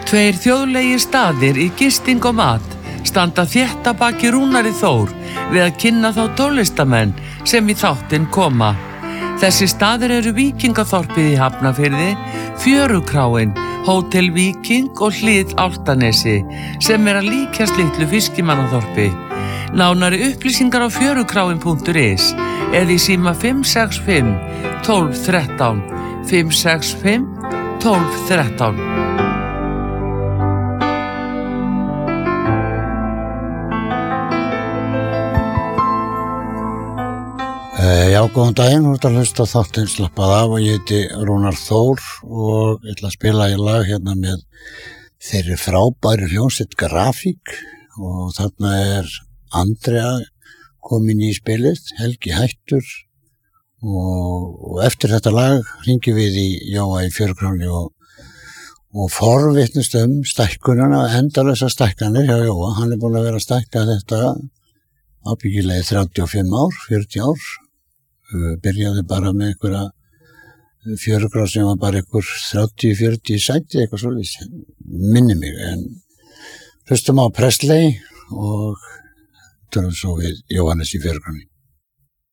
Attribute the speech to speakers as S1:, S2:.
S1: Tveir þjóðlegir staðir í gisting og mat standa þétt að baki Rúnari Þór við að kynna þá tólistamenn sem í þáttinn koma. Þessi staðir eru Víkingaþorpið í Hafnarfirði, Fjörukráin, Hótel Víking og Hlið Álftanesi sem að líkjast litlu fiskimannaþorpi. Nánari upplýsingar á fjörukráin.is eða í síma 565 12 13 565 12 13.
S2: Já, góðan daginn, þú ert að hlusta á þáttinn Slappað af og ég heiti Rúnar Þór og ég ætla að spila í lag hérna með þeirri frábæru hljómsveit Grafík og þarna er Andrea komin í spilið, Helgi hættur og eftir þetta lag hringjum við í Jóa í Fjörukráni og forvitnust stækkunina, endalausa stækkanir hjá Jóa. Hann er búin að vera að stækka þetta ábyggilega 35 ár, 40 ár. Byrjaði bara með einhverja Fjörugrá sem var bara einhver 30-40 sæti eitthvað svolítið, minni mig, en hlustum á Presley og tölum svo við Jóhannes í Fjörukráni.